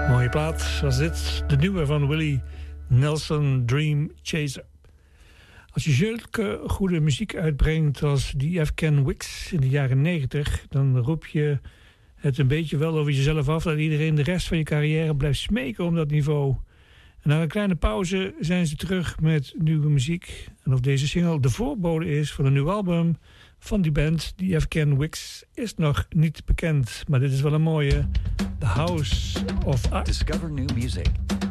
Mooie plaat was dit, de nieuwe van Willie Nelson, Dream Chaser. Als je zulke goede muziek uitbrengt als die Afghan Wigs in de jaren 90... dan roep je het een beetje wel over jezelf af... dat iedereen de rest van je carrière blijft smeken om dat niveau. En na een kleine pauze zijn ze terug met nieuwe muziek. En of deze single de voorbode is van een nieuw album van die band, die Afghan Wigs, is nog niet bekend. Maar dit is wel een mooie, The House of Art. Discover new music.